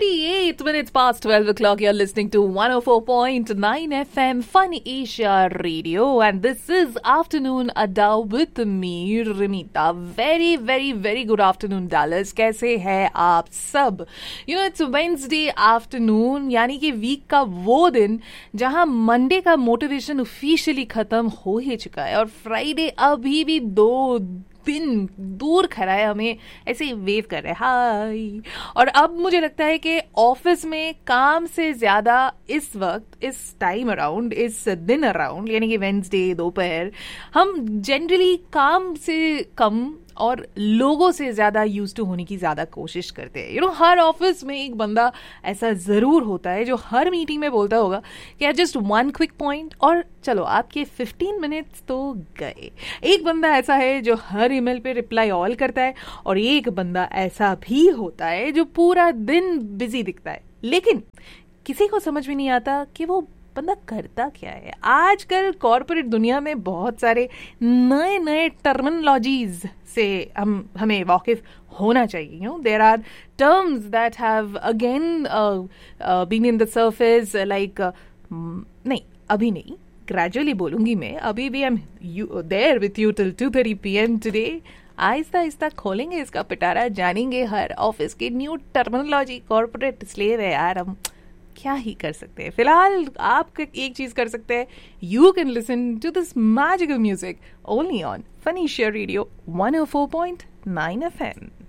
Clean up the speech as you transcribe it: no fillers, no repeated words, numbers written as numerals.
38 minutes past 12 o'clock. You're listening to 104.9 FM Fun Asia Radio, and this is Afternoon Adda with me, Rimita. Very, very, very good afternoon, Dallas. कैसे हैं आप सब? You know, it's Wednesday afternoon, यानी कि week का वो दिन जहां मंडे का मोटिवेशन ऑफिशियली खत्म हो ही चुका है और फ्राइडे अभी भी 2 दिन दूर खड़ा है, हमें ऐसे ही वेव कर रहे हैं हाय। और अब मुझे लगता है कि ऑफिस में काम से ज्यादा इस वक्त, इस टाइम अराउंड, इस दिन अराउंड, यानी कि वेंसडे दोपहर, हम जनरली काम से कम और लोगों से ज्यादा यूज टू होने की ज्यादा कोशिश करते हैं। यू नो, हर ऑफिस में एक बंदा ऐसा जरूर होता है जो हर मीटिंग में बोलता होगा कि जस्ट वन क्विक पॉइंट और चलो आपके 15 मिनट्स तो गए। एक बंदा ऐसा है जो हर ईमेल पे रिप्लाई ऑल करता है और एक बंदा ऐसा भी होता है जो पूरा दिन बिजी दिखता है, लेकिन किसी को समझ में नहीं आता कि वो बंदा करता क्या है। आजकल कॉर्पोरेट दुनिया में बहुत सारे नए नए टर्मिनोलॉजीज से हमें वाकिफ होना चाहिए। You know, there are terms that have again been in the surface, like नहीं अभी नहीं, ग्रेजुअली बोलूंगी मैं, अभी भी I am there with you till 2:30 PM today. Aahista Aahista खोलेंगे इसका पिटारा, जानेंगे हर ऑफिस की न्यू टर्मिनोलॉजी। कॉर्पोरेट स्लेव है यार, हम क्या ही कर सकते हैं। फिलहाल आप एक चीज कर सकते हैं, you can listen to this magical music only on fun Asia radio 104.9 FM।